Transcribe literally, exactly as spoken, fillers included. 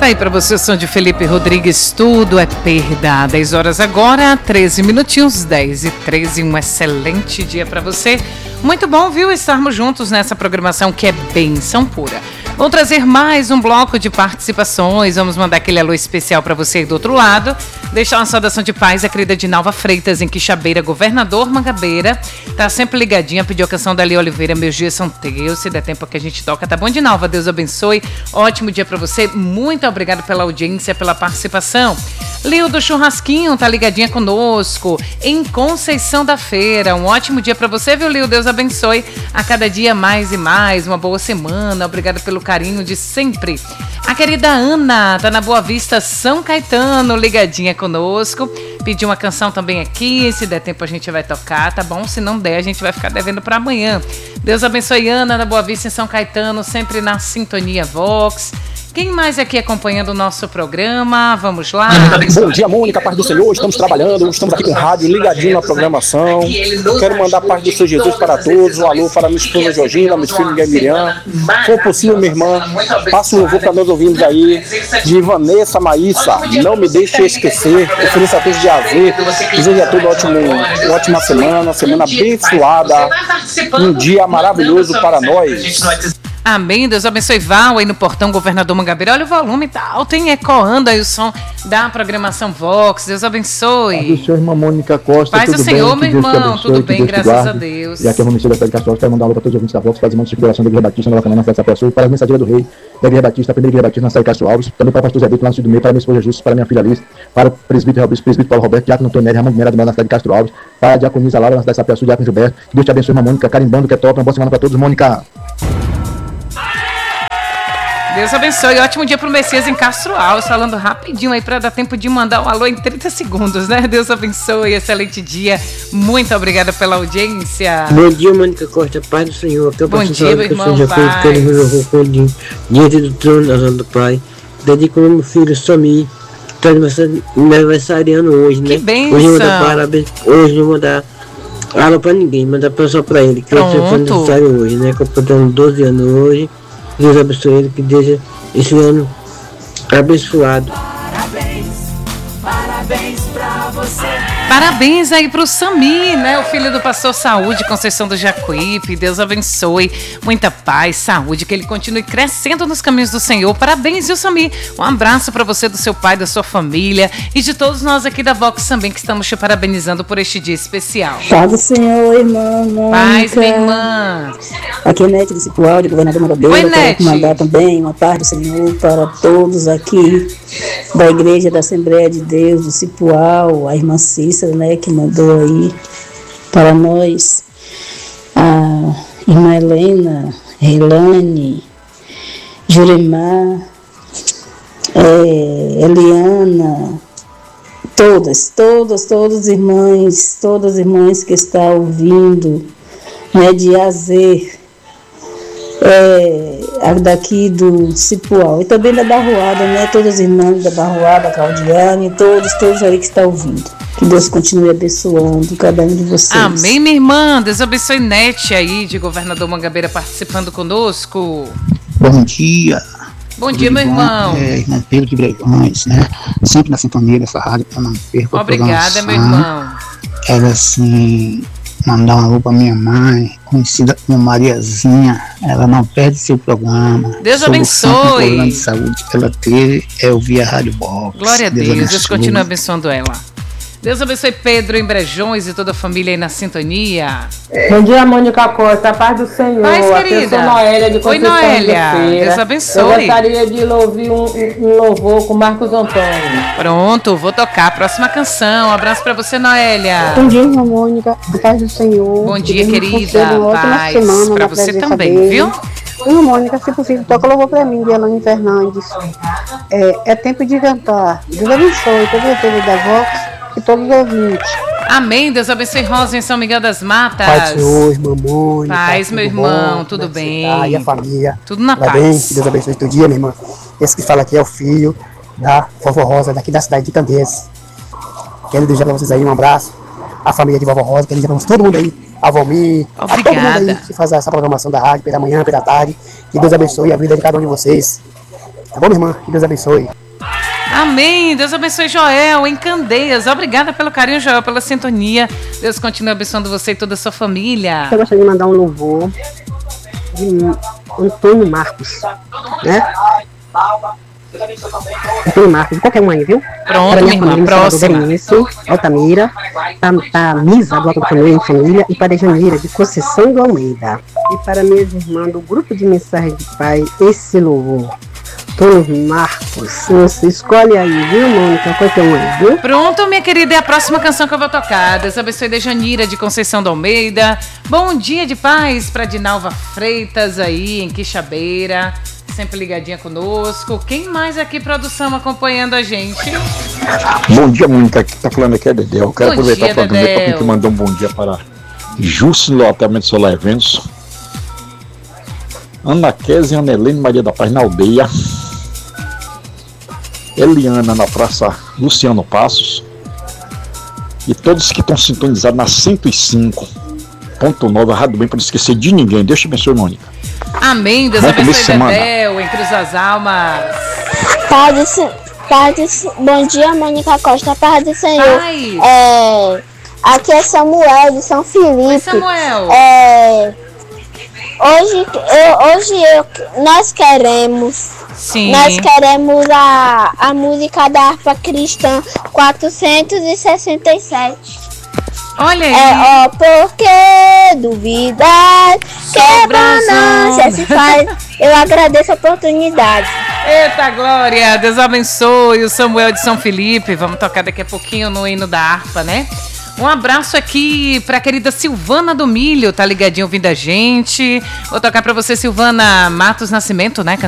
Tá aí pra você o som de Felipe Rodrigues, Tudo é Perda. dez horas agora, treze minutinhos, dez e treze. Um excelente dia pra você. Muito bom, viu, estarmos juntos nessa programação que é bênção pura. Vamos trazer mais um bloco de participações. Vamos mandar aquele alô especial para você aí do outro lado. Deixar uma saudação de paz, a querida Dinalva Freitas, em Quixabeira, Governador Mangabeira. Tá sempre ligadinha, pediu a canção da Lia Oliveira, Meus Dias São Teus. Se der tempo que a gente toca, tá bom, Dinalva? Deus abençoe. Ótimo dia para você. Muito obrigado pela audiência, pela participação. Lio do Churrasquinho tá ligadinha conosco em Conceição da Feira. Um ótimo dia para você, viu, Lio? Deus abençoe a cada dia mais e mais. Uma boa semana. Obrigado pelo carinho de sempre. A querida Ana tá na Boa Vista, São Caetano, ligadinha conosco. Pediu uma canção também aqui. Se der tempo a gente vai tocar, tá bom? Se não der, a gente vai ficar devendo para amanhã. Deus abençoe, Ana, na Boa Vista, em São Caetano, sempre na Sintonia Vox. Quem mais aqui acompanhando o nosso programa? Vamos lá. Bom dia, Mônica, paz do Senhor. Estamos trabalhando, estamos aqui com o rádio ligadinho na programação. Quero mandar a paz do Senhor Jesus para todos. Um alô para minha esposa Georgina, meu filho Miguel Miriam. Se for possível, minha irmã, passa um louvor para nós ouvirmos aí de Vanessa Maíssa. Não me deixe esquecer. Ofereça a todos de A Z. Desejo a todos ótimo, uma ótima semana, semana abençoada. Um dia maravilhoso para nós. Amém, Deus abençoe. Val aí no portão, Governador Mangabeira. Olha o volume, tá alto, hein? Ecoando aí o som da programação Vox. Deus abençoe. Paz do Senhor, irmã Mônica Costa. Paz do Senhor, meu irmão. Tudo bem, graças a Deus. E aqui é o Ministério da Fé de Castro Alves. Quero mandar um alô para todos os ouvintes da Vox, para os irmãos de circulação da Igreja Batista, Nova Canaã, Festa Pessoa, para as mensageiras do Rei, da Igreja Batista, a primeira Igreja Batista na cidade de Castro Alves, também para o pastor Zé Bito, lá no Sul do Meio, para a minha esposa Justo, para a minha filha Alice, para o presbítero, presbítero Paulo Roberto, Diácono Antônio Nery, Ramon Mineira do Mel, na cidade de Castro Alves, para a diaconisa Laura, na cidade de Sapé-Sul, Diácono Gilberto. Que Deus te abençoe, irmã Mônica, carimbando, que é top. Uma boa semana para todos, Mônica. Deus abençoe. Ótimo dia pro Messias em Castro Alves. Falando rapidinho aí para dar tempo de mandar um alô em trinta segundos, né? Deus abençoe. Excelente dia. Muito obrigada pela audiência. Bom dia, Mônica Costa. Paz do Senhor. Que Bom dia, meu irmão. Paz. Diante do trono da do Pai. Dedico ao meu filho Samir, que está aniversariando hoje, né? Que bênção. Hoje eu vou dar parabéns. Hoje eu vou dar aula para ninguém, mandar só para ele. Que hoje foi aniversário hoje, né? Completando doze anos hoje. Deus abençoe ele, que deixa esse ano abençoado. Parabéns, parabéns pra você. Parabéns aí pro Samir, né? O filho do pastor Saúde, Conceição do Jacuípe. Deus abençoe. Muita paz, saúde, que ele continue crescendo nos caminhos do Senhor. Parabéns, viu, Samir? Um abraço pra você, do seu pai, da sua família e de todos nós aqui da Vox também, que estamos te parabenizando por este dia especial. Paz do Senhor, irmã Mônica. Paz, minha irmã. Aqui é Nete do Cipual, de Governador Mangabeira. Oi, Quero Nete. mandar também uma paz do Senhor para todos aqui da Igreja da Assembleia de Deus do Cipual, a irmã Cícera, né, que mandou aí para nós, a irmã Helena, Relane, Juremar, é, Eliana, todas, todas, todas as irmãs, todas as irmãs que estão ouvindo, né, de A Z, é, daqui do Cipual, e também da Barroada, né, todas as irmãs da Barroada, Claudiane, todos, todos aí que estão ouvindo. Que Deus continue abençoando cada um de vocês. Amém, minha irmã. Deus abençoe. Nete aí, de Governador Mangabeira, participando conosco. Bom dia. Bom Tudo dia, meu bom? irmão. É, irmão Pedro de Bregões, né? Sempre na sintonia dessa rádio, eu não perco a Obrigada, meu irmão. Era assim, mandar um alô pra minha mãe, conhecida como Mariazinha. Ela não perde seu programa. Deus Solução pro abençoe. problema de saúde que ela teve é ouvir a Rádio Box. Glória a Deus. Deus, Deus abençoe. continue abençoando ela. Deus abençoe Pedro em Brejões e toda a família aí na sintonia. Bom dia, Mônica Costa, a paz do Senhor. Paz, Aqui querida. eu sou Noélia de Oi, Conceição Noélia. de Feira. Deus abençoe. Eu gostaria de ouvir um, um louvor com Marcos Antônio. Pronto, vou tocar. Próxima canção. Um abraço pra você, Noélia. Bom dia, irmã Mônica. A paz do Senhor. Bom dia, Deus querida. Paz semana, pra você também, dele. viu? Irmã Mônica, se possível, toca louvor pra mim, de Elane Fernandes. É, é tempo de cantar. Deus abençoe todo o povo da Vox e todos os ouvintes. Amém. Deus abençoe Rosa em São Miguel das Matas. Pai do Senhor, irmã Mônica. Paz, meu irmão, bom, tudo como é que bem? você tá? E a família? Tudo na Vai paz. bem? Que Deus abençoe teu dia, minha irmã. Esse que fala aqui é o filho da Vovó Rosa, daqui da cidade de Candeias. Quero desejar pra vocês aí um abraço. A família de Vovó Rosa, quero desejar pra todo mundo aí. A Valmir, a todo mundo aí que faz essa programação da rádio pela manhã, pela tarde. Que Deus abençoe a vida de cada um de vocês. Tá bom, minha irmã? Que Deus abençoe. Amém. Deus abençoe Joel em Candeias. Obrigada pelo carinho, Joel, pela sintonia. Deus continue abençoando você e toda a sua família. Eu gostaria de mandar um louvor de Antônio Marcos, né? Antônio Marcos, de qualquer um aí, viu? Pronto, para minha minha irmã, família, próxima. Benício, Altamira, para a Misa, do Alto do Canoa em Família, e para a Janira, de Conceição do Almeida. E para minhas irmãs do grupo de mensagem de pai, esse louvor. Antônio Marcos, você escolhe aí, viu, Mônica? Qualquer um aí, viu? Pronto, minha querida, é a próxima canção que eu vou tocar. Deus abençoe da Janira, de Conceição do Almeida. Bom dia de paz para Dinalva Freitas aí, em Quixabeira. Sempre ligadinha conosco. Quem mais aqui, produção, acompanhando a gente? Bom dia, Mônica. Quem tá falando aqui é Dedéu. Eu quero Bom aproveitar dia, para Dedéu. que mandou um bom dia para Justo no Loteamento Solar Eventos, Ana Kézia, Ana Helene Maria da Paz na aldeia, Eliana na Praça Luciano Passos e todos que estão sintonizados na cento e cinco ponto nove Rádio Bem, para não esquecer de ninguém. Deus te abençoe, Mônica. Amém. Deus Bom abençoe começo de semana. Dedéu, em Cruz das Almas. Pai do, Se- Pai do Se- Bom dia, Mônica Costa, Paz do Senhor. Ai. É, aqui é Samuel de São Felipe. Oi, Samuel. É, hoje eu, hoje eu, nós queremos, Sim. nós queremos a, a música da harpa cristã quatrocentos e sessenta e sete. Olha aí. É, ó, porque duvidar que bonança se faz. Eu agradeço a oportunidade. Eita glória, Deus abençoe o Samuel de São Felipe. Vamos tocar daqui a pouquinho no hino da harpa, né? Um abraço aqui pra querida Silvana do Milho, tá ligadinho ouvindo a gente. Vou tocar pra você, Silvana Matos Nascimento, né?